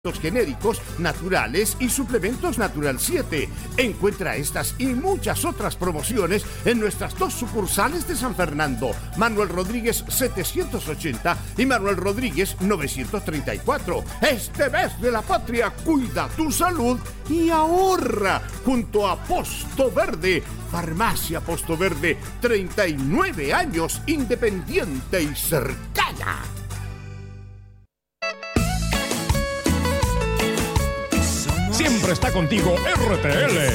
genéricos, naturales y suplementos Natural 7. Encuentra estas y muchas otras promociones en nuestras dos sucursales de San Fernando, Manuel Rodríguez 780 y Manuel Rodríguez 934. Este mes de la patria, cuida tu salud y ahorra junto a Posto Verde. Farmacia Posto Verde, 39 años, independiente y cercana. Siempre está contigo RTL.